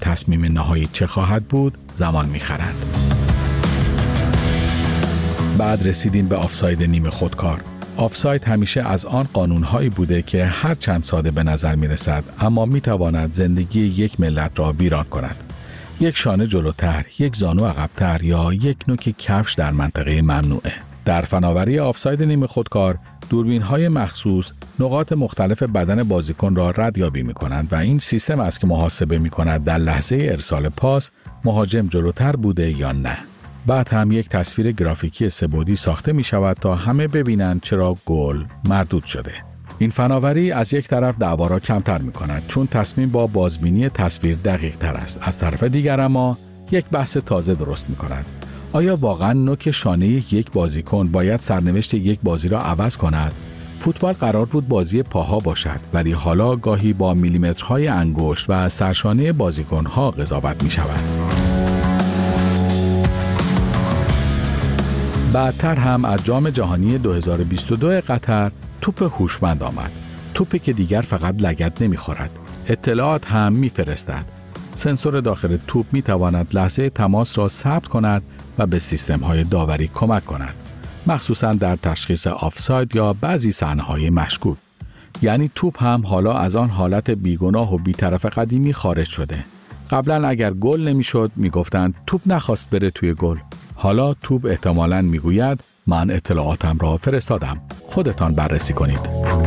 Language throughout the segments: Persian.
تصمیم نهایی چه خواهد بود زمان می‌خرد. بعد رسیدیم به آفساید نیمه خودکار. آفساید همیشه از آن قانون‌هایی بوده که هر چند ساده به نظر می‌رسد اما می‌تواند زندگی یک ملت را ویران کند. یک شانه جلوتر، یک زانو عقب‌تر یا یک نوک کفش در منطقه ممنوعه. در فناوری آفساید نیمه خودکار، دوربین‌های مخصوص نقاط مختلف بدن بازیکن را ردیابی می‌کنند و این سیستم است که محاسبه می‌کند در لحظه ارسال پاس مهاجم جلوتر بوده یا نه. بعد هم یک تصویر گرافیکی سه‌بعدی ساخته می‌شود تا همه ببینند چرا گل مردود شده. این فناوری از یک طرف دعوا را کمتر می‌کند چون تصمیم با بازبینی تصویر دقیق‌تر است. از طرف دیگر اما یک بحث تازه درست می‌کند. آیا واقعاً نوک شانه یک بازیکن باید سرنوشت یک بازی را عوض کند؟ فوتبال قرار بود بازی پاها باشد ولی حالا گاهی با میلیمترهای انگشت و سرشانه بازیکن‌ها قضاوت می‌شود. بعدتر هم از جام جهانی 2022 قطر توپ هوشمند آمد. توپی که دیگر فقط لگد نمی‌خورد. اطلاعات هم می‌فرستد. سنسور داخل توپ می‌تواند لحظه تماس را ثبت کند و به سیستم‌های داوری کمک کند. مخصوصاً در تشخیص آفساید یا بعضی صحنه‌های مشکوک. یعنی توپ هم حالا از آن حالت بیگناه و بی‌طرف قدیمی خارج شده. قبلا اگر گل نمی‌شد می‌گفتند توپ نخواست بره توی گل. حالا توپ احتمالاً میگوید من اطلاعاتم را فرستادم. خودتان بررسی کنید.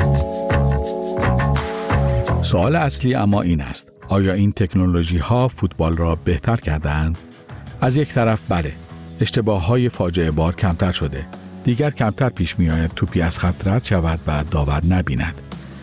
سوال اصلی اما این است: آیا این تکنولوژی‌ها فوتبال را بهتر کردند؟ از یک طرف بله. اشتباه‌های فاجعه بار کمتر شده. دیگر کمتر پیش می‌آید توپی از خط رد شود و داور نبیند.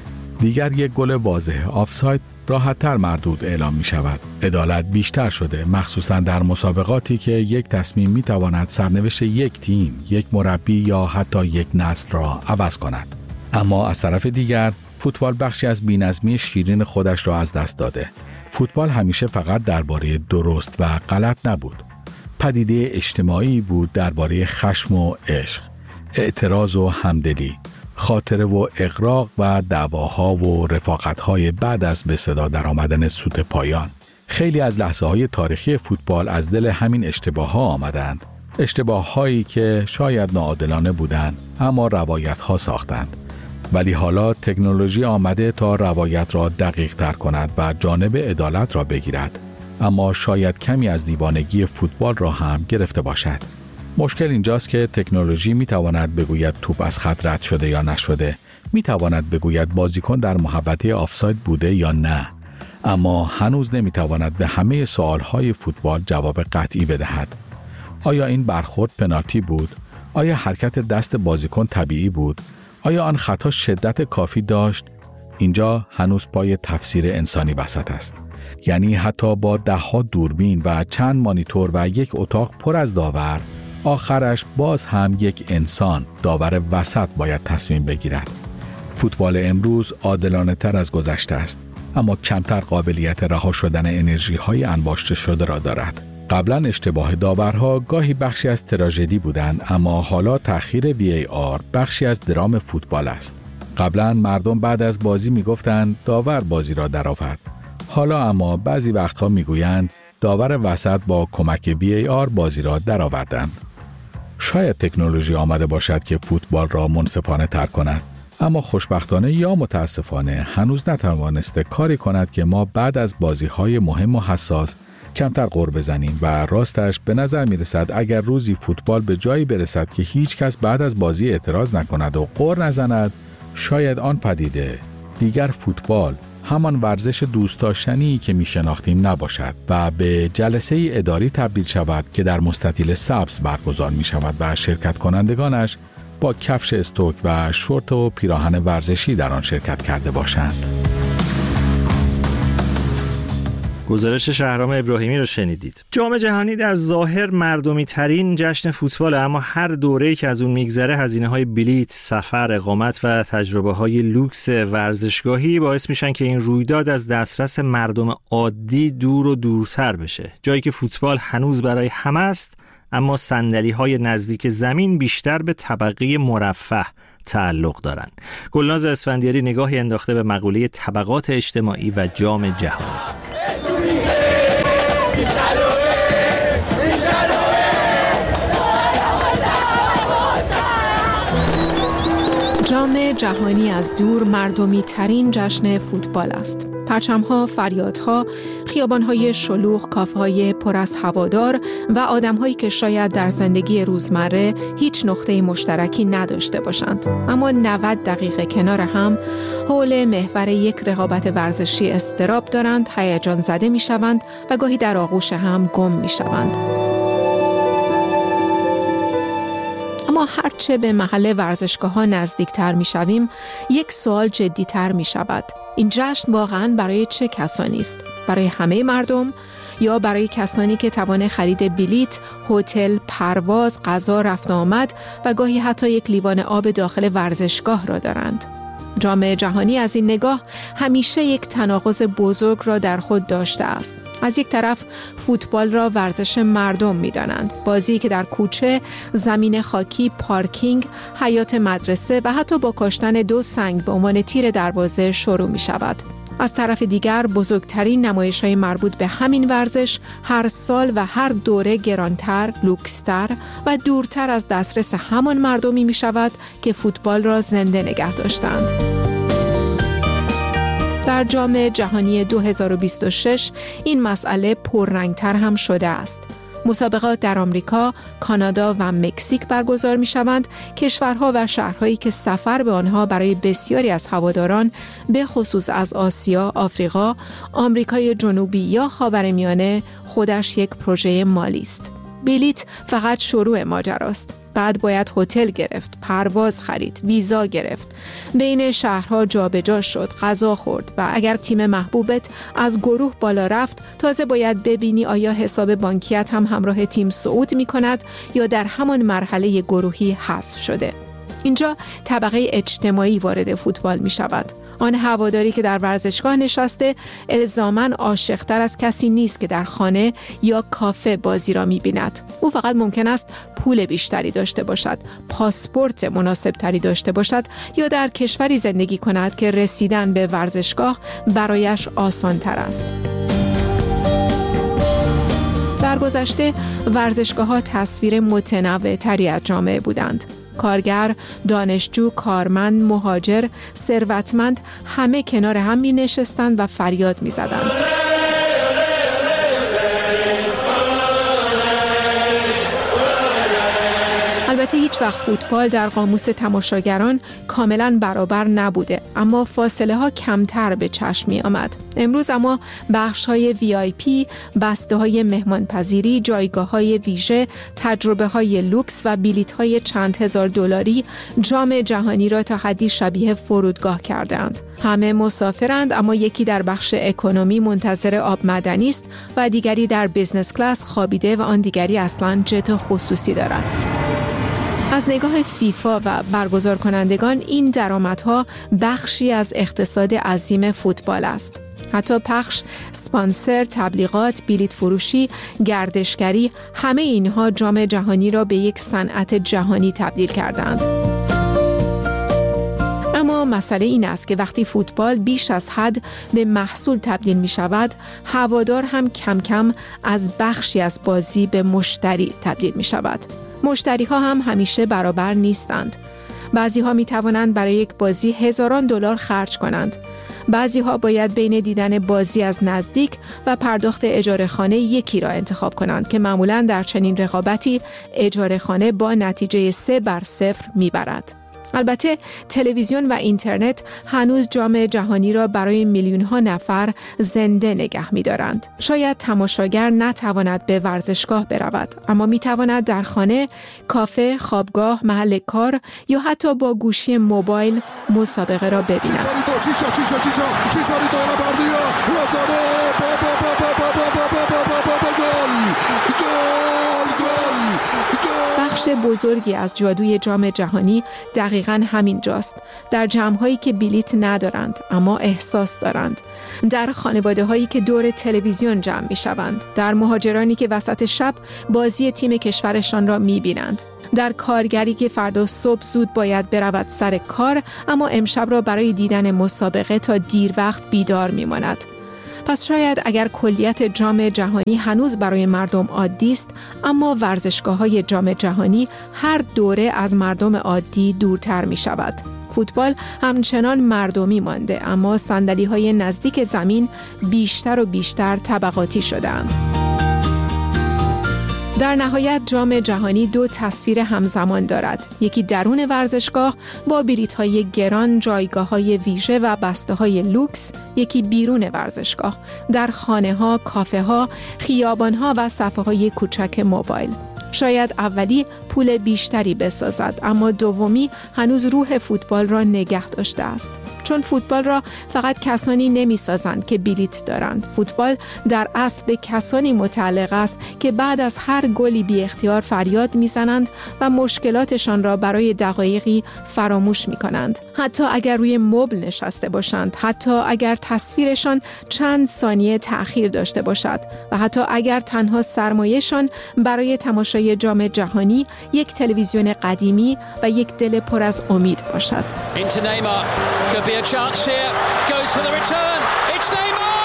دیگر یک گل واضح آفساید راحت‌تر مردود اعلام می‌شود. عدالت بیشتر شده، مخصوصاً در مسابقاتی که یک تصمیم می‌تواند سرنوشت یک تیم، یک مربی یا حتی یک نسل را عوض کند. اما از طرف دیگر فوتبال بخشی از بی‌نظمی شیرین خودش را از دست داده. فوتبال همیشه فقط درباره درست و غلط نبود. پدیده اجتماعی بود درباره خشم و عشق، اعتراض و همدلی، خاطره و اغراق و دعواها و رفاقت‌های بعد از به صدا درآمدن سوت پایان. خیلی از لحظه‌های تاریخی فوتبال از دل همین اشتباه‌ها آمدند. اشتباه‌هایی که شاید ناعادلانه بودند اما روایت‌ها ساختند. ولی حالا تکنولوژی آمده تا روایت را دقیق‌تر کند و جانب عدالت را بگیرد. اما شاید کمی از دیوانگی فوتبال را هم گرفته باشد. مشکل اینجاست که تکنولوژی میتواند بگوید توپ از خط رد شده یا نشده، میتواند بگوید بازیکن در محوطه آفساید بوده یا نه، اما هنوز نمیتواند به همه سوالهای فوتبال جواب قطعی بدهد. آیا این برخورد پنالتی بود؟ آیا حرکت دست بازیکن طبیعی بود؟ آیا آن خطا شدت کافی داشت؟ اینجا هنوز پای تفسیر انسانی وسط است. یعنی حتی با 10 دوربین و چند مانیتور و یک اتاق پر از داور، آخرش باز هم یک انسان، داور وسط، باید تصمیم بگیرد. فوتبال امروز عادلانه تر از گذشته است، اما کمتر قابلیت رها شدن انرژی‌های انباشته شده را دارد. قبلا اشتباه داورها گاهی بخشی از تراژدی بودند، اما حالا تأخیر VAR بخشی از درام فوتبال است. قبلا مردم بعد از بازی میگفتند داور بازی را درآورد. حالا اما بعضی وقتها میگویند داور وسط با کمک VAR بازی را درآوردند. شاید تکنولوژی آمده باشد که فوتبال را منصفانه تر کند، اما خوشبختانه یا متاسفانه هنوز نتوانسته کاری کند که ما بعد از بازی‌های مهم و حساس کمتر غر بزنیم و راستش به نظر می‌رسد اگر روزی فوتبال به جایی برسد که هیچ کس بعد از بازی اعتراض نکند و غر نزند، شاید آن پدیده دیگر فوتبال همان ورزش دوست داشتنی که می‌شناختیم نباشد و به جلسه اداری تبدیل شود که در مستطیل سبز برگزار می‌شود و شرکت کنندگانش با کفش استوک و شورت و پیراهن ورزشی در آن شرکت کرده باشند. گزارش شهرام ابراهیمی رو شنیدید. جام جهانی در ظاهر مردمی ترین جشن فوتبال، اما هر دوره‌ای که از اون میگذره هزینه‌های بلیت، سفر، اقامت و تجربه‌های لوکس ورزشگاهی باعث میشن که این رویداد از دسترس مردم عادی دور و دورتر بشه. جایی که فوتبال هنوز برای همه است، اما صندلی‌های نزدیک زمین بیشتر به طبقه مرفه تعلق دارن. گلناز اسفندیاری نگاهی انداخته به مقوله طبقات اجتماعی و جام جهانی. جام جهانی از دور مردمی ترین جشن فوتبال است. پرچم‌ها، فریادها، خیابان‌های شلوغ، کافه‌های پر از هوادار و آدم‌هایی که شاید در زندگی روزمره هیچ نقطه مشترکی نداشته باشند، اما 90 دقیقه کنار هم حول محور یک رقابت ورزشی اضطراب دارند، هیجان زده می‌شوند و گاهی در آغوش هم گم می‌شوند. اما هرچه به محل ورزشگاه‌ها نزدیکتر می‌شویم، یک سوال جدی‌تر می‌شود. این جشن واقعاً برای چه کسانی است؟ برای همه مردم یا برای کسانی که توان خرید بلیت، هتل، پرواز، غذا، رفت آمد و گاهی حتی یک لیوان آب داخل ورزشگاه را دارند؟ جام جهانی از این نگاه همیشه یک تناقض بزرگ را در خود داشته است. از یک طرف فوتبال را ورزش مردم می‌دانند، بازی که در کوچه، زمین خاکی، پارکینگ، حیاط مدرسه و حتی با کاشتن 2 سنگ به عنوان تیر دروازه شروع می‌شود. از طرف دیگر بزرگترین نمایش‌های مربوط به همین ورزش هر سال و هر دوره گرانتر، لوکستر و دورتر از دسترس همان مردمی می‌شود که فوتبال را زنده نگه داشتند. در جام جهانی 2026 این مسئله پررنگتر هم شده است. مسابقات در آمریکا، کانادا و مکزیک برگزار می‌شوند، کشورها و شهرهایی که سفر به آنها برای بسیاری از هواداران به خصوص از آسیا، آفریقا، آمریکای جنوبی یا خاورمیانه خودش یک پروژه مالی است. بلیت فقط شروع ماجراست. بعد باید هتل گرفت، پرواز خرید، ویزا گرفت، بین شهرها جابجا شد، غذا خورد و اگر تیم محبوبت از گروه بالا رفت، تازه باید ببینی آیا حساب بانکیت هم همراه تیم صعود می کند یا در همان مرحله گروهی حذف شده. اینجا طبقه اجتماعی وارد فوتبال می شود. آن هواداری که در ورزشگاه نشسته الزاماً عاشق‌تر از کسی نیست که در خانه یا کافه بازی را می‌بیند. او فقط ممکن است پول بیشتری داشته باشد، پاسپورت مناسب‌تری داشته باشد یا در کشوری زندگی کند که رسیدن به ورزشگاه برایش آسان‌تر است. در گذشته ورزشگاه‌ها تصویر متنوع‌تری از جامعه بودند. کارگر، دانشجو، کارمند، مهاجر، ثروتمند همه کنار هم می نشستند و فریاد می زدند. البته هیچ وقت فوتبال در قاموس تماشاگران کاملا برابر نبوده، اما فاصله ها کمتر به چشم می آمد. امروز اما بخش های VIP، بسته های مهمانپذیری، جایگاه های ویژه، تجربه های لوکس و بلیط های چند هزار دلاری جام جهانی را تا حدی شبیه فرودگاه کردند. همه مسافرند، اما یکی در بخش اکونومی منتظر آب معدنی است و دیگری در بیزنس کلاس خوابیده و آن دیگری اصلاً جت خصوصی دارد. از نگاه فیفا و برگزار کنندگان این درآمدها بخشی از اقتصاد عظیم فوتبال است. حتی پخش، اسپانسر، تبلیغات، بلیط فروشی، گردشگری، همه اینها جام جهانی را به یک صنعت جهانی تبدیل کردند. اما مسئله این است که وقتی فوتبال بیش از حد به محصول تبدیل می شود، هوادار هم کم کم از بخشی از بازی به مشتری تبدیل می شود. مشتری ها هم همیشه برابر نیستند. بعضی ها می توانند برای یک بازی هزاران دلار خرج کنند. بعضی ها باید بین دیدن بازی از نزدیک و پرداخت اجاره خانه یکی را انتخاب کنند که معمولاً در چنین رقابتی اجاره خانه با نتیجه 3-0 می برد. البته تلویزیون و اینترنت هنوز جام جهانی را برای میلیون‌ها نفر زنده نگه می‌دارند. شاید تماشاگر نتواند به ورزشگاه برود، اما می‌تواند در خانه، کافه، خوابگاه، محل کار یا حتی با گوشی موبایل مسابقه را ببیند. بخش بزرگی از جادوی جام جهانی دقیقاً همین جاست. در جمع‌هایی که بلیت ندارند اما احساس دارند. در خانواده‌هایی که دور تلویزیون جمع می‌شوند. در مهاجرانی که وسط شب بازی تیم کشورشان را می‌بینند. در کارگری که فردا صبح زود باید برود سر کار اما امشب را برای دیدن مسابقه تا دیر وقت بیدار می‌ماند. پس شاید اگر کلیت جام جهانی هنوز برای مردم عادی است، اما ورزشگاه‌های جام جهانی هر دوره از مردم عادی دورتر می شود. فوتبال همچنان مردمی مانده، اما صندلی‌های نزدیک زمین بیشتر و بیشتر طبقاتی شدند. در نهایت جام جهانی دو تصویر همزمان دارد. یکی درون ورزشگاه با بلیط‌های گران، جایگاه‌های ویژه و بسته‌های لوکس، یکی بیرون ورزشگاه در خانه‌ها، کافه‌ها، خیابان‌ها و صفحه‌های کوچک موبایل. شاید اولی پول بیشتری بسازد، اما دومی هنوز روح فوتبال را نگه داشته است. چون فوتبال را فقط کسانی نمی‌سازند که بلیط دارند. فوتبال در اصل به کسانی متعلق است که بعد از هر گلی بی اختیار فریاد می‌زنند و مشکلاتشان را برای دقایقی فراموش می‌کنند. حتی اگر روی مبل نشسته باشند، حتی اگر تصویرشان چند ثانیه تأخیر داشته باشد و حتی اگر تنها سرمایه‌شان برای تماشای جام جهانی یک تلویزیون قدیمی و یک دل پر از امید باشد. A chance here, goes for the return, it's Neymar!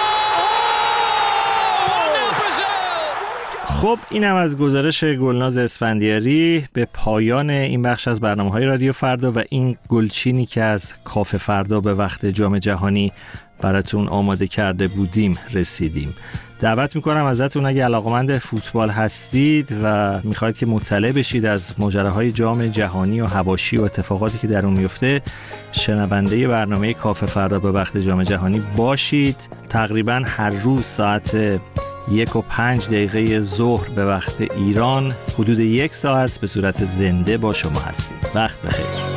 خب اینم از گزارش گلناز اسفندیاری. به پایان این بخش از برنامه‌های رادیو فردا و این گلچینی که از کافه فردا به وقت جام جهانی براتون آماده کرده بودیم رسیدیم. دعوت میکنم ازتون اگه علاقه‌مند فوتبال هستید و میخواید که مطلع بشید از ماجراهای جام جهانی و حواشی و اتفاقاتی که در اون میفته، شنونده برنامه کافه فردا به وقت جام جهانی باشید. تقریبا هر روز ساعت 1:05 ظهر به وقت ایران حدود 1 ساعت به صورت زنده با شما هستیم. وقت بخیر.